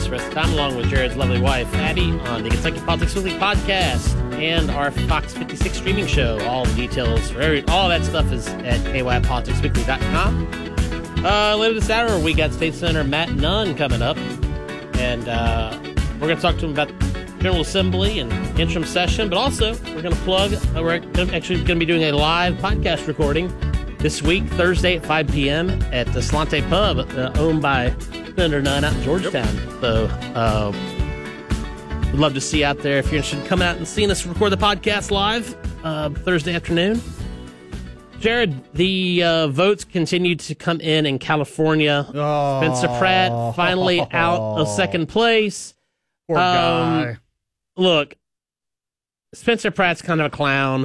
for the rest of the time, along with Jared's lovely wife, Abby, on the Kentucky Politics Weekly podcast and our Fox 56 streaming show. All the details for all that stuff is at kypoliticsweekly.com. Later this hour, we got State Senator Matt Nunn coming up, and we're going to talk to him about General Assembly and interim session, but also we're going to plug, we're actually going to be doing a live podcast recording this week, Thursday at 5 p.m. at the Slante Pub, owned by Senator Nunn out in Georgetown. Yep. So, we'd love to see you out there if you're interested in coming out and seeing us record the podcast live Thursday afternoon. Jared, the votes continue to come in California. Oh. Spencer Pratt finally out of second place. Poor guy. Look, Spencer Pratt's kind of a clown.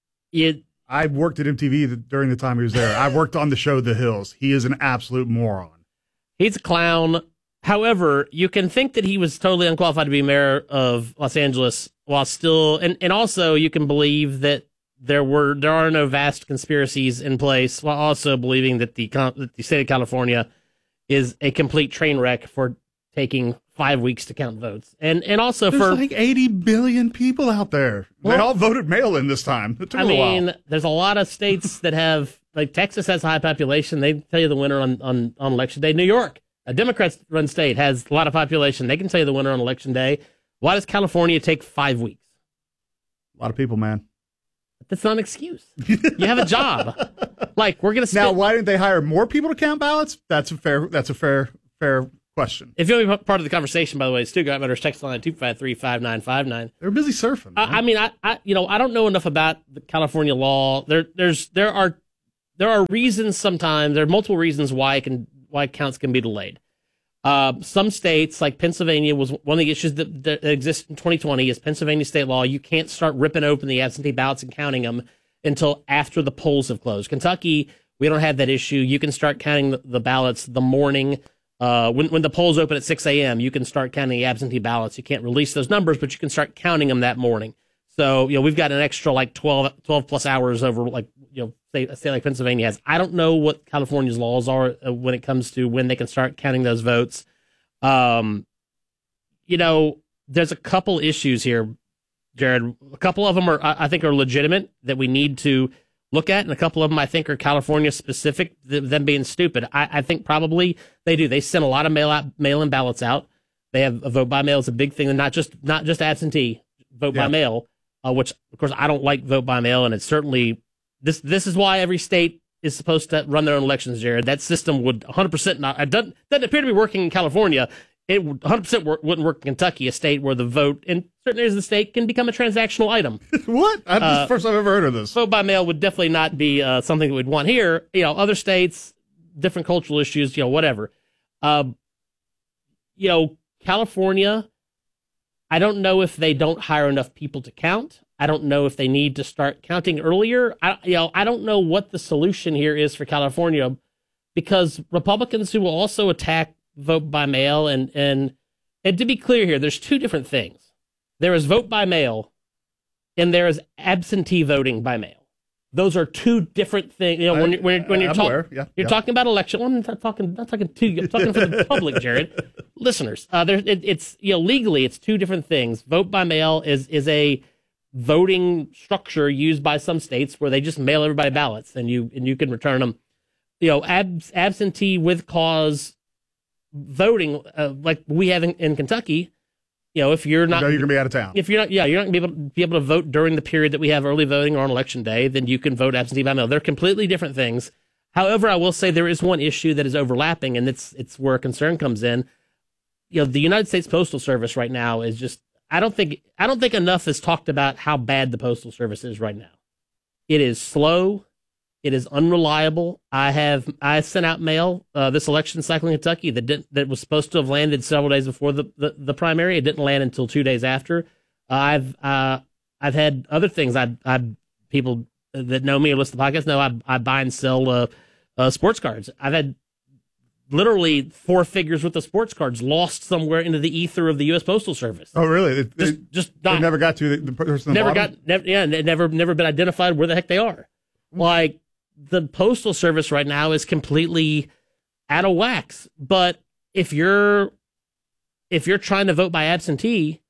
I worked at MTV during the time he was there. I worked on the show The Hills. He is an absolute moron. He's a clown. However, you can think that he was totally unqualified to be mayor of Los Angeles while still, and also you can believe that there are no vast conspiracies in place while also believing that the state of California is a complete train wreck for taking 5 weeks to count votes. And also There's like 80 billion people out there. They all voted mail-in this time. It took a while. There's a lot of states that have, like Texas has a high population. They tell you the winner on election day. New York, a Democrat-run state, has a lot of population. They can tell you the winner on election day. Why does California take 5 weeks? A lot of people, man. That's not an excuse. You have a job. Like, we're going to Now, why didn't they hire more people to count ballots? That's a fair question. If you want to be part of the conversation, by the way, Stu Gartmetter's text line 253-5959. They're busy surfing. I don't know enough about the California law. There are reasons sometimes. There are multiple reasons why counts can be delayed. Some states, like Pennsylvania, was one of the issues that exists in 2020 is Pennsylvania state law. You can't start ripping open the absentee ballots and counting them until after the polls have closed. Kentucky, we don't have that issue. You can start counting the ballots the morning. When the polls open at 6 a.m., you can start counting the absentee ballots. You can't release those numbers, but you can start counting them that morning. So, we've got an extra 12 plus hours over, a state like Pennsylvania has. I don't know what California's laws are when it comes to when they can start counting those votes. There's a couple issues here, Jared. A couple of them I think are legitimate that we need to look at, and a couple of them I think are California specific, them being stupid. I think probably they do. They send a lot of mail-in ballots out. They have a vote by mail is a big thing, and not just absentee vote by mail, which of course I don't like vote by mail, and it's certainly this is why every state is supposed to run their own elections, Jared. That system would 100% not. It doesn't appear to be working in California. It would 100% wouldn't work in Kentucky, a state where the vote in certain areas of the state can become a transactional item. What? This is the first time I've ever heard of this. Vote by mail would definitely not be something that we'd want here. Other states, different cultural issues, whatever. California, I don't know if they don't hire enough people to count. I don't know if they need to start counting earlier. I don't know what the solution here is for California, because Republicans who will also attack vote by mail and to be clear here, there's two different things. There is vote by mail and there is absentee voting by mail. Those are two different things. When you're talking about election, well, I'm not talking to you. I'm talking for the public, Jared, listeners. It's legally it's two different things. Vote by mail is a voting structure used by some states where they just mail everybody ballots and you can return them. Absentee with cause voting, like we have in Kentucky, if you're not, you're gonna be out of town. If you're not, you're not gonna be able to vote during the period that we have early voting or on election day, then you can vote absentee by mail. They're completely different things. However, I will say there is one issue that is overlapping, and it's where concern comes in. The United States Postal Service right now is just, I don't think enough is talked about how bad the Postal Service is right now. It is slow. It is unreliable. I sent out mail this election cycle in Kentucky that was supposed to have landed several days before the primary. It didn't land until 2 days after. I've had other things. People that know me or listen to the podcast know I buy and sell sports cards. I've had literally 4 figures worth of sports cards lost somewhere into the ether of the U.S. Postal Service. Oh, really? They never got to the person. Never been identified where the heck they are. Like, the Postal Service right now is completely out of wax. But if you're if you're trying to vote by absentee,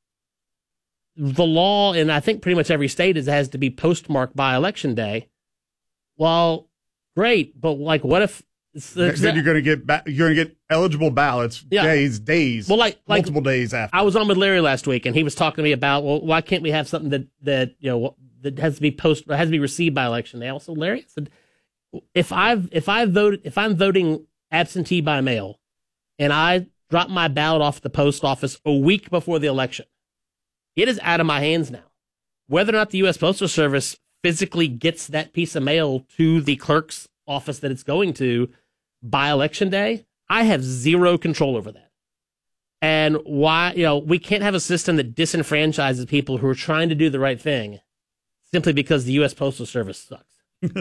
the law in I think pretty much every state is it has to be postmarked by election day. Well, great, but like, what if then you're going to get eligible ballots days, well, like multiple days after. I was on with Larry last week, and he was talking to me about, well, why can't we have something that has to be received by election day? Also, Larry said, if I'm voting absentee by mail, and I drop my ballot off at the post office a week before the election, it is out of my hands now. Whether or not the U.S. Postal Service physically gets that piece of mail to the clerk's office that it's going to by election day, I have zero control over that. And why, we can't have a system that disenfranchises people who are trying to do the right thing simply because the U.S. Postal Service sucks.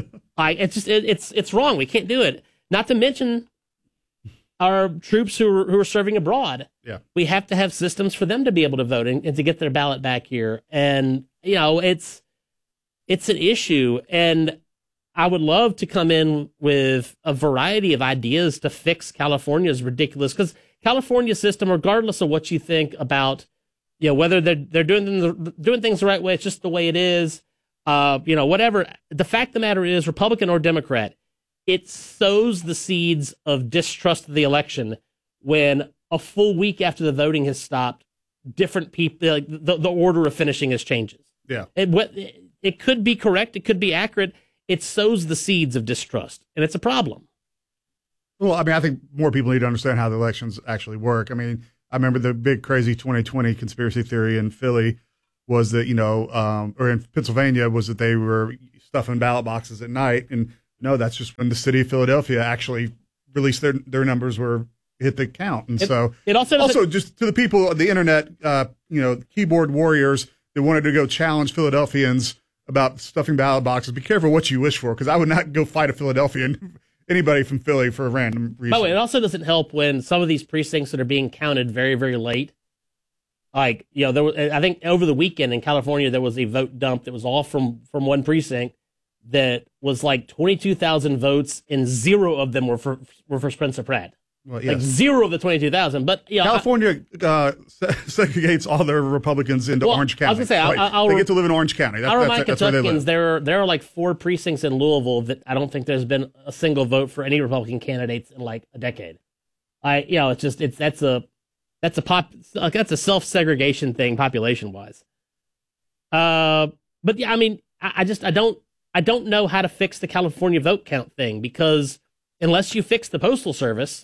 It's wrong. We can't do it. Not to mention our troops who are serving abroad. Yeah. We have to have systems for them to be able to vote and to get their ballot back here. And, it's an issue. And I would love to come in with a variety of ideas to fix California's ridiculous, because California's system, regardless of what you think about, whether they're doing things the right way, it's just the way it is, whatever. The fact of the matter is, Republican or Democrat, it sows the seeds of distrust of the election when a full week after the voting has stopped, different people, like the order of finishing is changes. Yeah. It could be correct. It could be accurate. It sows the seeds of distrust, and it's a problem. Well, I mean, I think more people need to understand how the elections actually work. I mean, I remember the big crazy 2020 conspiracy theory in Philly was that, or in Pennsylvania was that they were stuffing ballot boxes at night. And no, that's just when the city of Philadelphia actually released their numbers were hit the count. And it also just to the people on the internet, keyboard warriors that wanted to go challenge Philadelphians about stuffing ballot boxes. Be careful what you wish for, because I would not go fight a Philadelphian, anybody from Philly, for a random reason. By the way, it also doesn't help when some of these precincts that are being counted very, very late. Like, there was, I think over the weekend in California, there was a vote dump that was all from one precinct that was like 22,000 votes, and zero of them were for Spencer Pratt. Well, yes. Like zero of the 22,000. But California segregates all their Republicans into Orange County. I was going to say, they get to live in Orange County. I'll remind Kentuckians, there are like 4 precincts in Louisville that I don't think there's been a single vote for any Republican candidates in like a decade. That's a self-segregation thing population wise. But yeah, I mean, I don't know how to fix the California vote count thing, because unless you fix the Postal Service,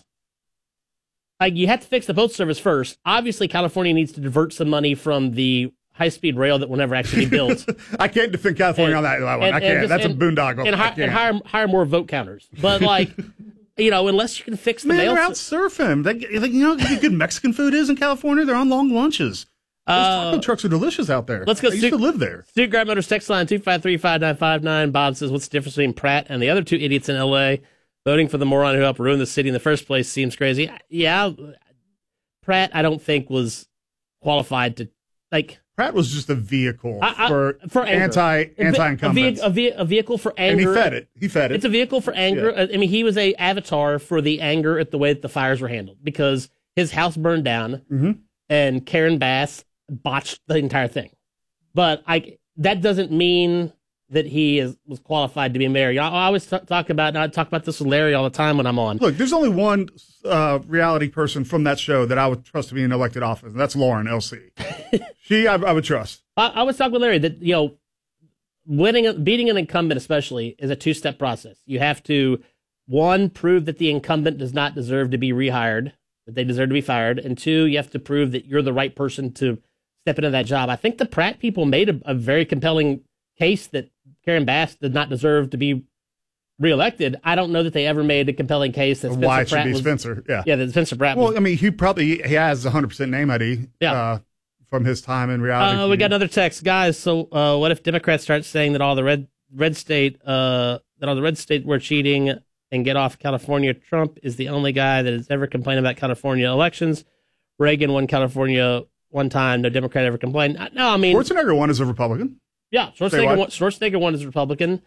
you have to fix the Postal Service first. Obviously, California needs to divert some money from the high-speed rail that will never actually be built. I can't defend California on that one. I can't. That's a boondoggle. And hire more vote counters. But unless you can fix the mail. They're out surfing. How good Mexican food is in California? They're on long lunches. Those taco trucks are delicious out there. Let's go. I used to live there. Stu Grab Motors text line 253-5959. Bob says, what's the difference between Pratt and the other 2 idiots in L.A.? Voting for the moron who helped ruin the city in the first place seems crazy. Yeah, Pratt, I don't think was qualified to, Pratt was just a vehicle for anti-incumbents. A vehicle for anger. And he fed it. It's a vehicle for anger. Yeah. I mean, he was a avatar for the anger at the way that the fires were handled, because his house burned down and Karen Bass botched the entire thing. But that doesn't mean that he was qualified to be mayor. I always talk about this with Larry all the time when I'm on. Look, there's only one reality person from that show that I would trust to be in elected office, and that's Lauren LC. I would trust. I was talking with Larry that beating an incumbent especially is a 2-step process. You have to, 1, prove that the incumbent does not deserve to be rehired, that they deserve to be fired, and 2, you have to prove that you're the right person to step into that job. I think the Pratt people made a very compelling case that Karen Bass did not deserve to be reelected. I don't know that they ever made a compelling case that why it should be Spencer. That Spencer Pratt. Well, I mean, he has 100% name ID. From his time in reality. We got another text, guys. So, what if Democrats start saying that all the red state were cheating and get off California? Trump is the only guy that has ever complained about California elections. Reagan won California one time. No Democrat ever complained. No, I mean, Schwarzenegger won as a Republican. Yeah, Schwarzenegger won as a Republican.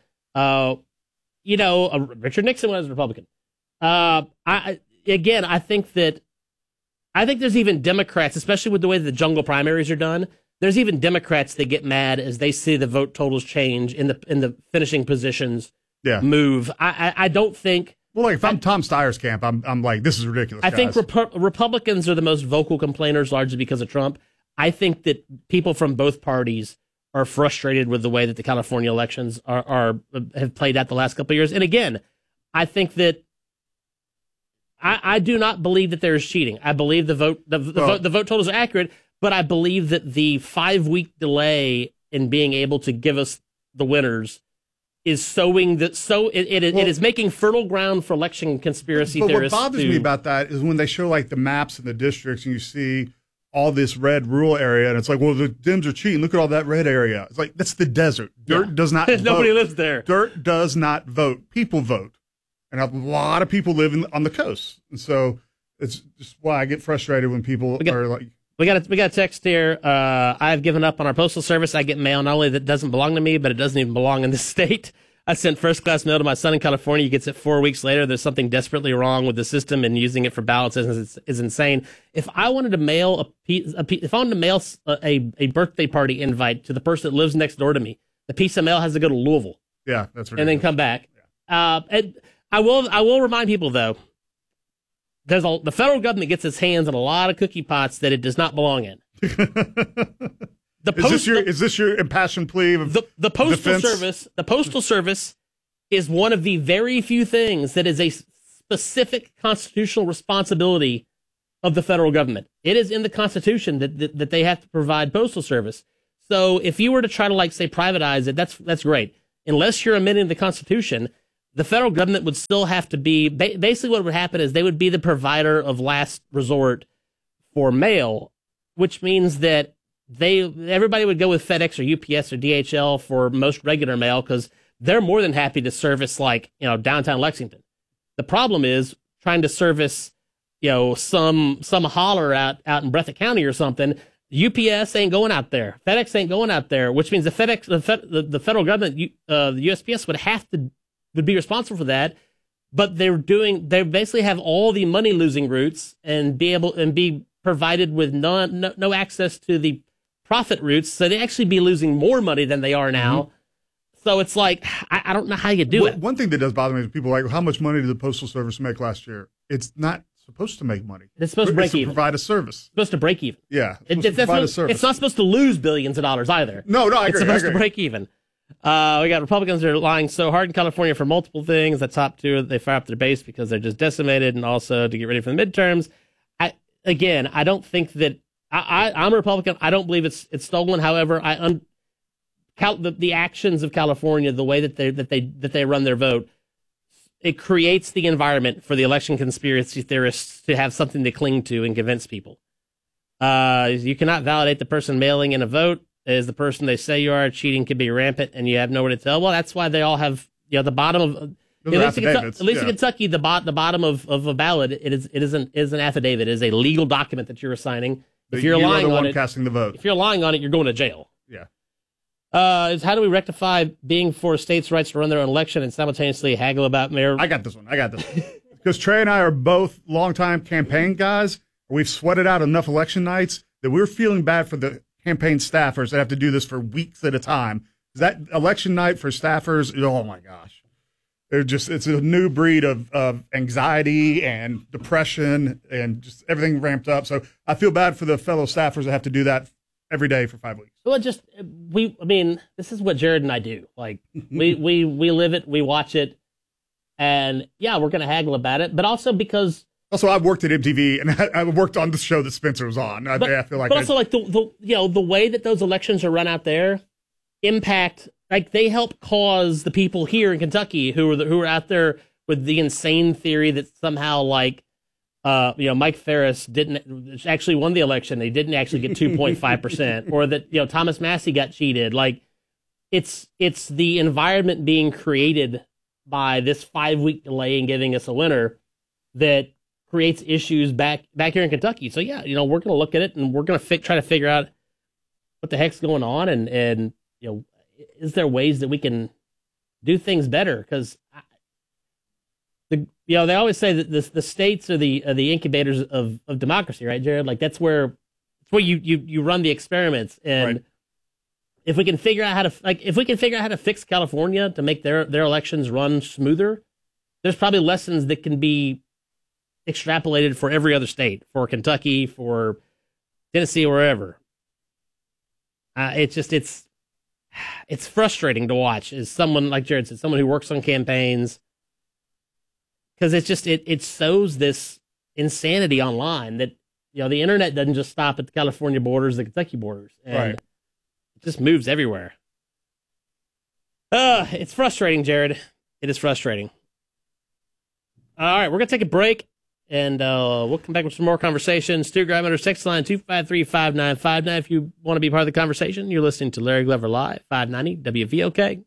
Richard Nixon won as a Republican. I think I think there's even Democrats, especially with the way the jungle primaries are done. There's even Democrats that get mad as they see the vote totals change in the finishing positions move. I don't think. Well, like if I'm Tom Steyer's camp, I'm like, this is ridiculous. I think Republicans are the most vocal complainers, largely because of Trump. I think that people from both parties are frustrated with the way that the California elections have played out the last couple of years. And again, I think that I do not believe that there is cheating. I believe the vote totals are accurate, but I believe that the 5-week delay in being able to give us the winners is it is making fertile ground for election conspiracy theorists. What bothers me about that is when they show like the maps and the districts and you see all this red rural area and it's like, well, the Dems are cheating. Look at all that red area. It's like, that's the desert. Dirt does not vote. Nobody lives there. Dirt does not vote. People vote. And a lot of people live on the coast. And so it's just why I get frustrated when people are like. We got a text here. I've given up on our postal service. I get mail not only that doesn't belong to me, but it doesn't even belong in this state. I sent first-class mail to my son in California. He gets it 4 weeks later. There's something desperately wrong with the system, and using it for ballots is insane. If I wanted to mail a birthday party invite to the person that lives next door to me, the piece of mail has to go to Louisville. Yeah, that's ridiculous. And then come back. Yeah. And I will remind people though. The federal government gets its hands on a lot of cookie pots that it does not belong in. Is this your impassioned plea of the postal defense? service? The postal service is one of the very few things that is a specific constitutional responsibility of the federal government. It is in the Constitution that they have to provide postal service. So if you were to try to say privatize it, that's great. Unless you're amending the Constitution, the federal government would still have to be, basically what would happen is they would be the provider of last resort for mail, which means that everybody would go with FedEx or UPS or DHL for most regular mail because they're more than happy to service downtown Lexington. The problem is trying to service, some holler out in Breathitt County or something. UPS ain't going out there. FedEx ain't going out there, which means the federal government, the USPS would be responsible for that, but they basically have all the money losing routes and be provided with no access to the profit routes, so they actually be losing more money than they are now. Mm-hmm. So it's like I don't know how you do it. One thing that does bother me is people are like, how much money did the Postal Service make last year? It's not supposed to make money. It's supposed to break even. Provide a service. It's supposed to break even. Yeah, provide a service. It's not supposed to lose billions of dollars either. No, I agree. It's supposed to break even. We got Republicans that are lying so hard in California for multiple things. The top two, they fire up their base because they're just decimated, and also to get ready for the midterms. I don't think that I'm a Republican. I don't believe it's stolen. However, the actions of California, the way that they run their vote, it creates the environment for the election conspiracy theorists to have something to cling to and convince people. You cannot validate the person mailing in a vote as the person they say you are. Cheating can be rampant, and you have nowhere to tell. Well, that's why they all have the bottom of. At least in Kentucky, the bottom of a ballot, it is an affidavit. It is a legal document that you're signing. If you're lying on it, casting the vote. If you're lying on it, you're going to jail. Yeah. How do we rectify being for states' rights to run their own election and simultaneously haggle about mayor? I got this one. Because Trey and I are both longtime campaign guys. We've sweated out enough election nights that we're feeling bad for the campaign staffers that have to do this for weeks at a time. That election night for staffers, oh my gosh. It's a new breed of anxiety and depression and just everything ramped up. So I feel bad for the fellow staffers that have to do that every day for 5 weeks. Well, this is what Jared and I do. Like we live it, we watch it, and yeah, we're going to haggle about it, but also because. Also, I've worked at MTV and I worked on the show that Spencer was on. I feel like, but also like the way that those elections are run out there impact. Like they help cause the people here in Kentucky who are out there with the insane theory that somehow Mike Ferris didn't actually won the election. They didn't actually get 2.5%, or that Thomas Massey got cheated. Like it's the environment being created by this 5-week delay in giving us a winner that creates issues back here in Kentucky. So yeah, we're going to look at it and we're going to try to figure out what the heck's going on and is there ways that we can do things better? Because they always say that the states are the incubators of democracy, right, Jared? Like that's where you run the experiments, and right. If we can figure out how to fix California to make their elections run smoother, there's probably lessons that can be extrapolated for every other state, for Kentucky, for Tennessee, wherever. It's frustrating to watch as someone, like Jared said, someone who works on campaigns, because it sows this insanity online that, the internet doesn't just stop at the California borders, the Kentucky borders, and right. It just moves everywhere. It's frustrating, Jared. It is frustrating. All right, we're going to take a break, and we'll come back with some more conversation. Stu Greimander's text line 253-5959. If you want to be part of the conversation, you're listening to Larry Glover Live, 590 WVOK.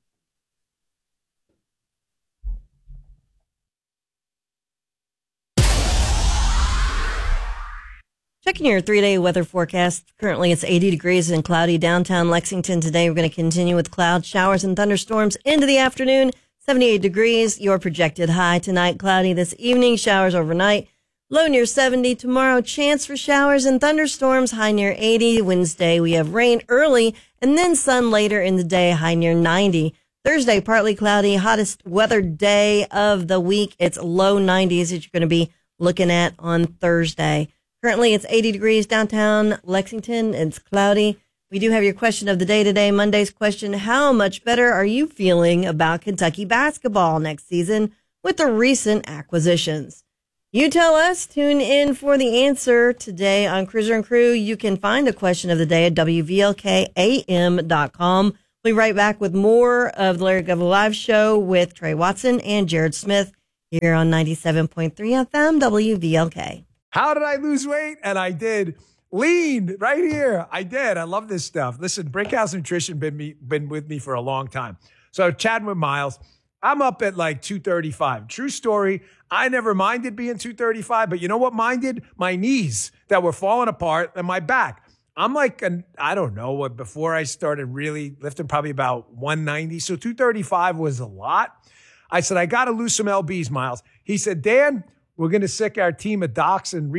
Checking your 3-day weather forecast. Currently, it's 80 degrees and cloudy downtown Lexington today. We're going to continue with clouds, showers, and thunderstorms into the afternoon. 78 degrees. Your projected high tonight, cloudy this evening, showers overnight. Low near 70 tomorrow. Chance for showers and thunderstorms, high near 80. Wednesday, we have rain early and then sun later in the day, high near 90. Thursday, partly cloudy, hottest weather day of the week. It's low 90s that you're going to be looking at on Thursday. Currently, it's 80 degrees downtown Lexington. It's cloudy. We do have your question of the day today. Monday's question, how much better are you feeling about Kentucky basketball next season with the recent acquisitions? You tell us. Tune in for the answer today on Cruiser and Crew. You can find the question of the day at WVLKAM.com. We'll be right back with more of the Larry Glover Live Show with Trey Watson and Jared Smith here on 97.3 FM WVLK. How did I lose weight? And I did. Lean right here. I did. I love this stuff. Listen, Brickhouse Nutrition been with me for a long time. So chatting with Miles, I'm up at like 235. True story. I never minded being 235, but you know what minded? My knees that were falling apart and my back. I'm like, I don't know what, before I started really lifting, probably about 190. So 235 was a lot. I said, I got to lose some LBs, Miles. He said, Dan, we're going to sick our team of docs and